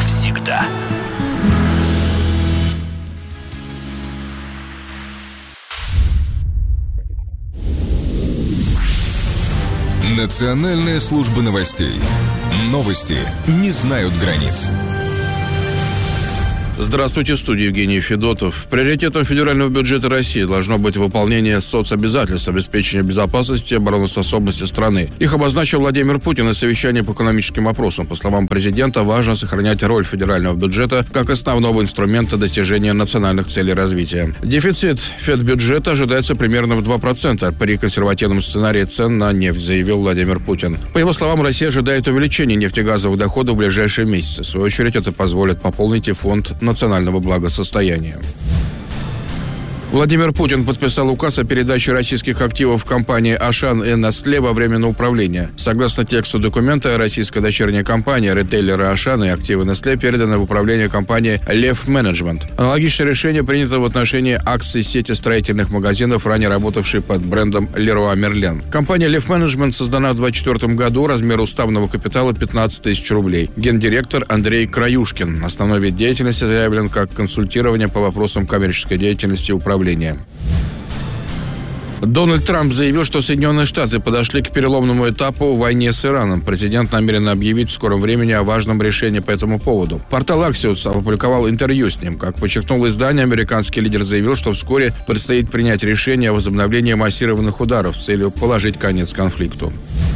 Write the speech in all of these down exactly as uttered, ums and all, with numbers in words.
всегда. Национальная служба новостей. Новости не знают границ. Здравствуйте, в студии Евгений Федотов. Приоритетом федерального бюджета России должно быть выполнение соцобязательств, обеспечения безопасности и обороноспособности страны. Их обозначил Владимир Путин на совещании по экономическим вопросам. По словам президента, важно сохранять роль федерального бюджета как основного инструмента достижения национальных целей развития. Дефицит федбюджета ожидается примерно в два процента при консервативном сценарии цен на нефть, заявил Владимир Путин. По его словам, Россия ожидает увеличения нефтегазовых доходов в ближайшие месяцы. В свою очередь, это позволит пополнить и фонд национального благосостояния. Владимир Путин подписал указ о передаче российских активов компании «Ашан» и «Нестле» во время на управление. Согласно тексту документа, российская дочерняя компания ритейлера «Ашан» и активы «Нестле» переданы в управление компании «Лев Менеджмент». Аналогичное решение принято в отношении акций сети строительных магазинов, ранее работавшей под брендом «Леруа Мерлен». Компания «Лев Менеджмент» создана в две тысячи двадцать четвёртом году, размер уставного капитала пятнадцать тысяч рублей. Гендиректор Андрей Краюшкин. Основной вид деятельности заявлен как консультирование по вопросам коммерческой деятельности и управления. Дональд Трамп заявил, что Соединенные Штаты подошли к переломному этапу в войне с Ираном. Президент намерен объявить в скором времени о важном решении по этому поводу. Портал Axios опубликовал интервью с ним. Как подчеркнул издание, американский лидер заявил, что вскоре предстоит принять решение о возобновлении массированных ударов с целью положить конец конфликту.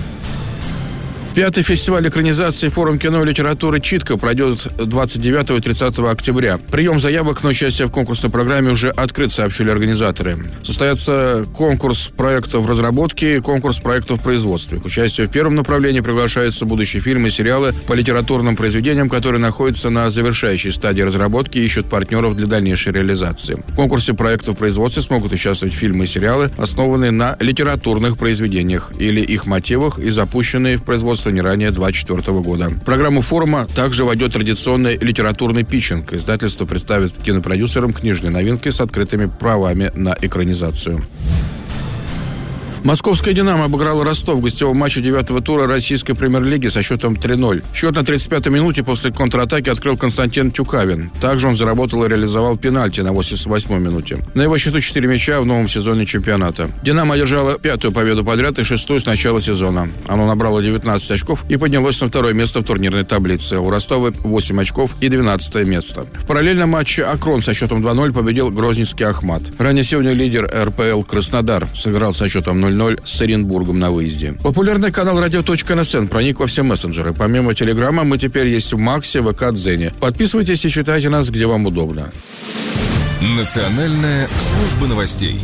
Пятый фестиваль экранизации «Форум кино и литературы «Читка» пройдет двадцать девятого и тридцатого октября. Прием заявок на участие в конкурсной программе уже открыт, сообщили организаторы. Состоятся конкурс проектов в разработке и конкурс проектов в производстве. К участию в первом направлении приглашаются будущие фильмы и сериалы по литературным произведениям, которые находятся на завершающей стадии разработки и ищут партнеров для дальнейшей реализации. В конкурсе проектов в производстве смогут участвовать фильмы и сериалы, основанные на литературных произведениях или их мотивах и запущенные в производство не ранее две тысячи двадцать четвёртого года. В программу форума также войдет традиционный литературный питчинг. Издательство представит кинопродюсерам книжные новинки с открытыми правами на экранизацию. Московская «Динамо» обыграла Ростов в гостевом матче девятого тура российской премьер-лиги со счетом три ноль. Счет на тридцать пятой минуте после контратаки открыл Константин Тюкавин. Также он заработал и реализовал пенальти на восемьдесят восьмой минуте. На его счету четыре мяча в новом сезоне чемпионата. «Динамо» одержала пятую победу подряд и шестую с начала сезона. Оно набрало девятнадцать очков и поднялось на второе место в турнирной таблице. У Ростова восемь очков и двенадцатое место. В параллельном матче «Акрон» со счетом два ноль победил грозненский «Ахмат». Ранее сегодня лидер эр пэ эл «Краснодар» сыграл со счетом ноль ноль с Оренбургом на выезде. Популярный канал радио точка эн эс эн проник во все мессенджеры. Помимо Телеграма мы теперь есть в Максе, ВК, Дзене. Подписывайтесь и читайте нас, где вам удобно. Национальная служба новостей.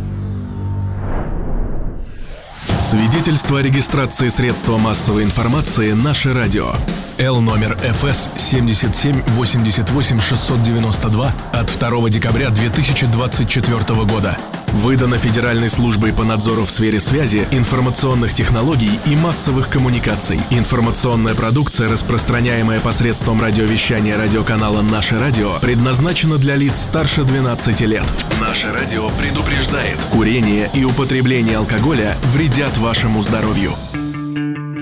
Свидетельство о регистрации средства массовой информации «Наше радио». Л номер эф эс семь семь восемь восемь шесть девять два от второго декабря две тысячи двадцать четвёртого года. Выдано Федеральной службой по надзору в сфере связи, информационных технологий и массовых коммуникаций. Информационная продукция, распространяемая посредством радиовещания радиоканала «Наше радио», предназначена для лиц старше двенадцати лет. «Наше радио» предупреждает: курение и употребление алкоголя вредят вашему здоровью.